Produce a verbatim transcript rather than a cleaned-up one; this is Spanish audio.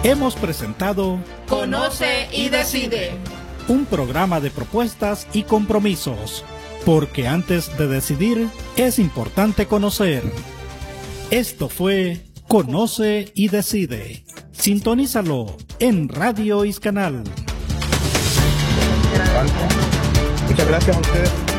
Hemos presentado Conoce y Decide, un programa de propuestas y compromisos, porque antes de decidir es importante conocer. Esto fue Conoce y Decide. Sintonízalo en Radio Iscanal. Muchas gracias a ustedes.